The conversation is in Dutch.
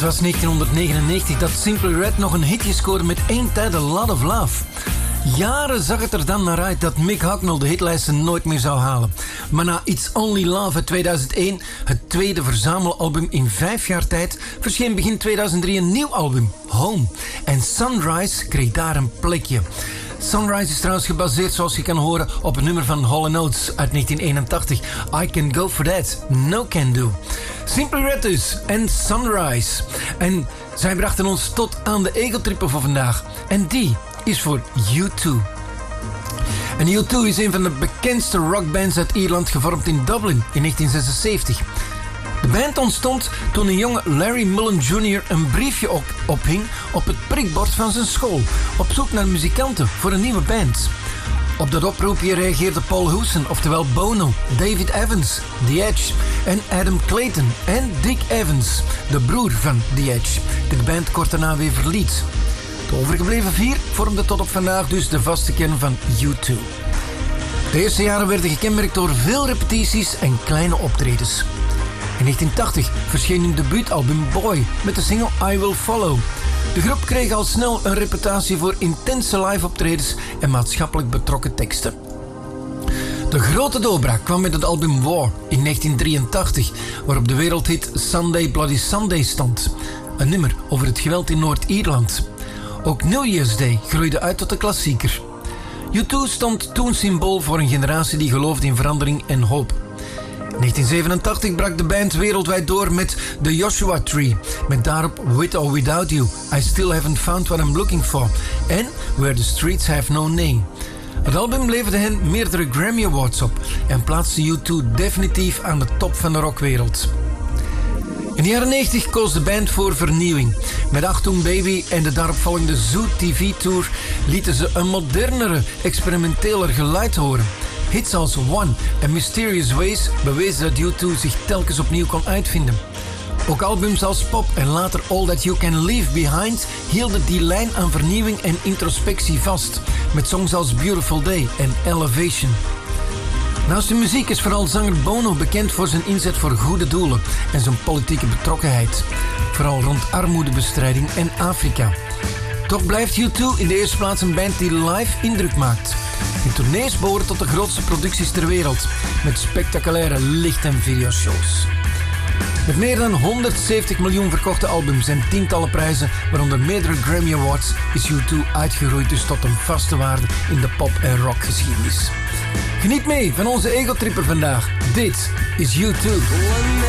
Het was 1999 dat Simply Red nog een hitje scoorde met Ain't That a Lot of Love. Jaren zag het er dan naar uit dat Mick Hucknall de hitlijsten nooit meer zou halen. Maar na It's Only Love uit 2001, het tweede verzamelalbum in 5 jaar tijd, verscheen begin 2003 een nieuw album, Home. En Sunrise kreeg daar een plekje. Sunrise is trouwens gebaseerd, zoals je kan horen, op een nummer van Hall & Oates uit 1981. I Can Go For That, No Can Do. Simply Red dus, en Sunrise. En zij brachten ons tot aan de egotrippen voor vandaag. En die is voor U2. En U2 is een van de bekendste rockbands uit Ierland, gevormd in Dublin in 1976. De band ontstond toen een jonge Larry Mullen Jr. een briefje ophing op het prikbord van zijn school, op zoek naar muzikanten voor een nieuwe band. Op dat oproepje reageerde Paul Houston, oftewel Bono, David Evans, The Edge en Adam Clayton en Dick Evans, de broer van The Edge, die de band kort daarna weer verliet. De overgebleven 4 vormden tot op vandaag dus de vaste kern van U2. De eerste jaren werden gekenmerkt door veel repetities en kleine optredens. In 1980 verscheen hun debuutalbum Boy met de single I Will Follow. De groep kreeg al snel een reputatie voor intense live-optredens en maatschappelijk betrokken teksten. De grote doorbraak kwam met het album War in 1983, waarop de wereldhit Sunday Bloody Sunday stond. Een nummer over het geweld in Noord-Ierland. Ook New Year's Day groeide uit tot een klassieker. U2 stond toen symbool voor een generatie die geloofde in verandering en hoop. In 1987 brak de band wereldwijd door met The Joshua Tree, met daarop With or Without You, I Still Haven't Found What I'm Looking For en Where the Streets Have No Name. Het album leverde hen meerdere Grammy Awards op en plaatste U2 definitief aan de top van de rockwereld. In de jaren 90 koos de band voor vernieuwing. Met Achtung Baby en de daaropvolgende Zoo TV Tour lieten ze een modernere, experimenteler geluid horen. Hits als One en Mysterious Ways bewezen dat U2 zich telkens opnieuw kon uitvinden. Ook albums als Pop en later All That You Can Leave Behind hielden die lijn aan vernieuwing en introspectie vast, met songs als Beautiful Day en Elevation. Naast de muziek is vooral zanger Bono bekend voor zijn inzet voor goede doelen en zijn politieke betrokkenheid, vooral rond armoedebestrijding en Afrika. Toch blijft U2 in de eerste plaats een band die live indruk maakt. Hun tournees behoren tot de grootste producties ter wereld, met spectaculaire licht- en videoshows. Met meer dan 170 miljoen verkochte albums en tientallen prijzen, waaronder meerdere Grammy Awards, is U2 uitgegroeid dus tot een vaste waarde in de pop- en rockgeschiedenis. Geniet mee van onze egotripper vandaag. Dit is U2.